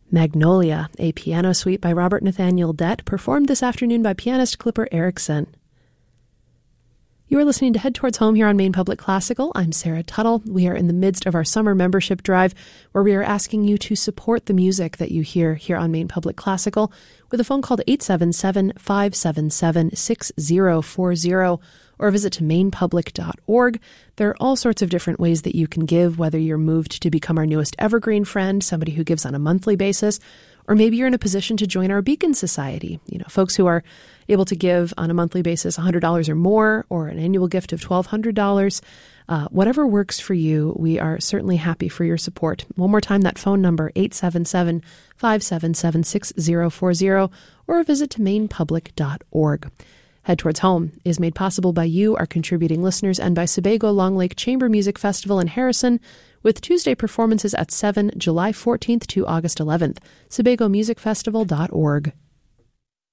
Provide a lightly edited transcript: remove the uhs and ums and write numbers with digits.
Magnolia, a piano suite by Robert Nathaniel Dett, performed this afternoon by pianist Clipper Erickson. You are listening to Head Towards Home here on Maine Public Classical. I'm Sarah Tuttle. We are in the midst of our summer membership drive, where we are asking you to support the music that you hear here on Maine Public Classical with a phone call to 877-577-6040 or visit to mainepublic.org. There are all sorts of different ways that you can give, whether you're moved to become our newest evergreen friend, somebody who gives on a monthly basis, or maybe you're in a position to join our Beacon Society. You know, folks who are able to give on a monthly basis $100 or more, or an annual gift of $1,200. Whatever works for you, we are certainly happy for your support. One more time, that phone number, 877-577-6040, or visit to mainepublic.org. Head Towards Home is made possible by you, our contributing listeners, and by Sebago Long Lake Chamber Music Festival in Harrison, with Tuesday performances at 7, July 14th to August 11th. SebagoMusicFestival.org.